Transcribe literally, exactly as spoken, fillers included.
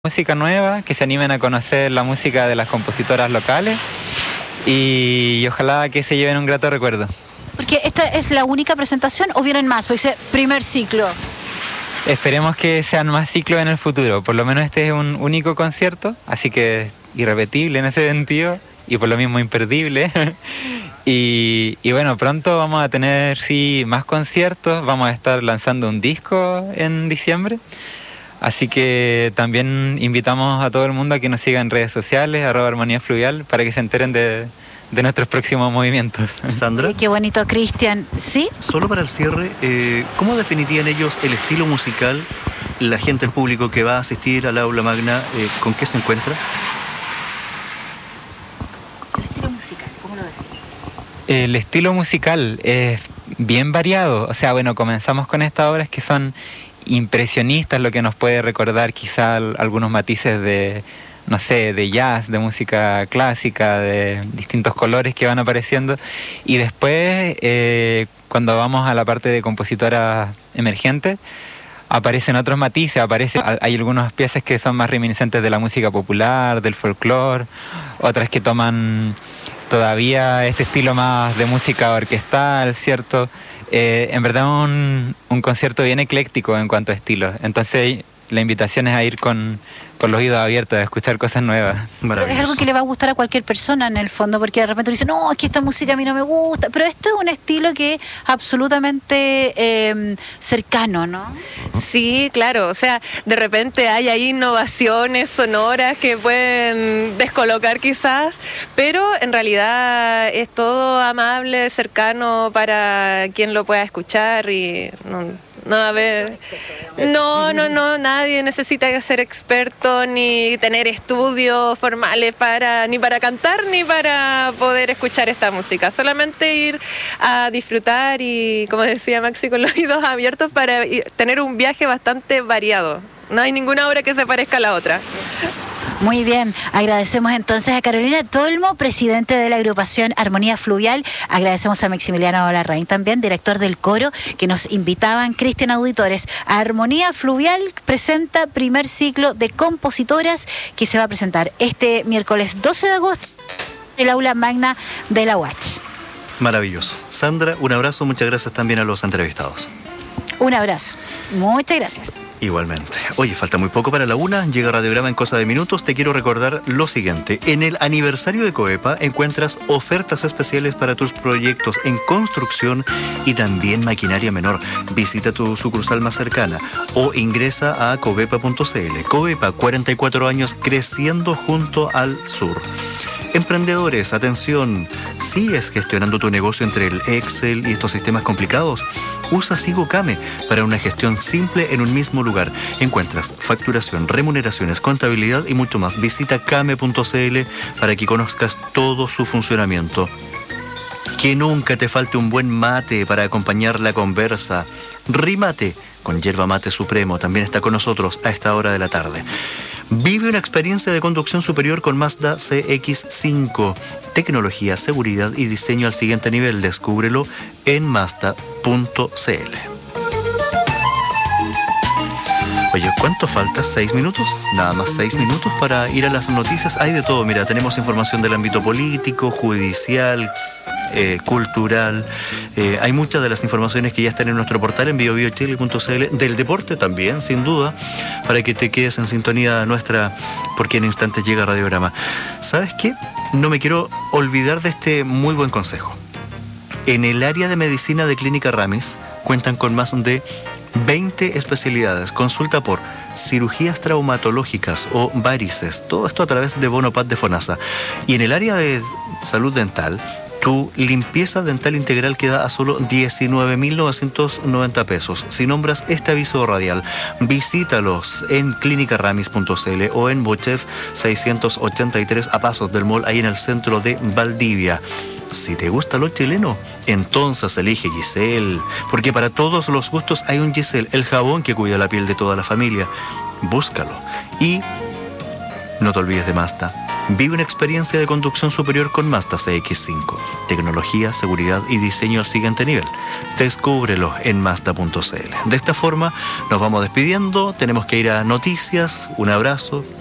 música nueva, que se animen a conocer la música de las compositoras locales y, y ojalá que se lleven un grato recuerdo. Porque esta es la única presentación o vienen más, pues dice primer ciclo. Esperemos que sean más ciclos en el futuro, por lo menos este es un único concierto, así que irrepetible en ese sentido y por lo mismo imperdible. y, y bueno, pronto vamos a tener sí más conciertos, vamos a estar lanzando un disco en diciembre. Así que también invitamos a todo el mundo a que nos siga en redes sociales, arroba Armonía Fluvial, para que se enteren de, de nuestros próximos movimientos. Sandra. Qué bonito, Cristian. ¿Sí? Solo para el cierre, eh, ¿cómo definirían ellos el estilo musical? La gente, el público que va a asistir al aula magna, eh, ¿con qué se encuentra? El estilo musical, ¿cómo lo decís? El estilo musical es bien variado. O sea, bueno, comenzamos con estas obras que son impresionistas, lo que nos puede recordar quizá algunos matices de, no sé, de jazz, de música clásica, de distintos colores que van apareciendo. Y después, eh, cuando vamos a la parte de compositoras emergentes, aparecen otros matices, aparece, hay algunas piezas que son más reminiscentes de la música popular, del folclore, otras que toman todavía este estilo más de música orquestal, ¿cierto? Eh, en verdad un, un concierto bien ecléctico en cuanto a estilos, entonces la invitación es a ir con, con los oídos abiertos, a escuchar cosas nuevas. Es algo que le va a gustar a cualquier persona en el fondo, porque de repente uno dice, no, es que esta música a mí no me gusta, pero este es un estilo que es absolutamente eh, cercano, ¿no? Sí, claro, o sea, de repente hay ahí innovaciones sonoras que pueden descolocar quizás, pero en realidad es todo amable, cercano para quien lo pueda escuchar y no, no a ver, no, no, no, nadie necesita ser experto ni tener estudios formales para ni para cantar ni para poder escuchar esta música, solamente ir a disfrutar y, como decía Maxi, con los oídos abiertos para ir, tener un viaje bastante variado. No hay ninguna obra que se parezca a la otra. Muy bien, agradecemos entonces a Carolina Tolmo, presidente de la agrupación Armonía Fluvial. Agradecemos a Maximiliano Larraín también, director del coro, que nos invitaban, Cristian Auditores. Armonía Fluvial presenta primer ciclo de compositoras que se va a presentar este miércoles doce de agosto en el aula magna de la U A C H. Maravilloso. Sandra, un abrazo, muchas gracias también a los entrevistados. Un abrazo. Muchas gracias. Igualmente. Oye, falta muy poco para la una, llega Radiograma en cosa de minutos. Te quiero recordar lo siguiente. En el aniversario de Covepa encuentras ofertas especiales para tus proyectos en construcción y también maquinaria menor. Visita tu sucursal más cercana o ingresa a covepa punto cl. Covepa, cuarenta y cuatro años creciendo junto al sur. Emprendedores, atención, ¿sigues gestionando tu negocio entre el Excel y estos sistemas complicados? Usa SigoCame para una gestión simple en un mismo lugar. Encuentras facturación, remuneraciones, contabilidad y mucho más. Visita came punto cl para que conozcas todo su funcionamiento. Que nunca te falte un buen mate para acompañar la conversa. Rimate con Yerba Mate Supremo también está con nosotros a esta hora de la tarde. Vive una experiencia de conducción superior con Mazda C X cinco. Tecnología, seguridad y diseño al siguiente nivel. Descúbrelo en mazda punto cl. Oye, ¿cuánto falta? ¿Seis minutos? Nada más seis minutos para ir a las noticias. Hay de todo, mira, tenemos información del ámbito político, judicial, eh, cultural. Eh, hay muchas de las informaciones que ya están en nuestro portal en bio bio chile punto cl. Del deporte también, sin duda, para que te quedes en sintonía nuestra, porque en instantes llega Radiograma. ¿Sabes qué? No me quiero olvidar de este muy buen consejo. En el área de medicina de Clínica Ramis cuentan con más de veinte especialidades. Consulta por cirugías traumatológicas o varices. Todo esto a través de Bonopad de FONASA. Y en el área de salud dental, tu limpieza dental integral queda a solo diecinueve mil novecientos noventa pesos. Si nombras este aviso radial, visítalos en clínica ramis punto cl o en Bochef seiscientos ochenta y tres a pasos del mall, ahí en el centro de Valdivia. Si te gusta lo chileno, entonces elige Giselle, porque para todos los gustos hay un Giselle, el jabón que cuida la piel de toda la familia. Búscalo. Y No te olvides de Mazda. Vive una experiencia de conducción superior con Mazda C X cinco. Tecnología, seguridad y diseño al siguiente nivel. Descúbrelo en Mazda punto c l. De esta forma nos vamos despidiendo. Tenemos que ir a noticias. Un abrazo.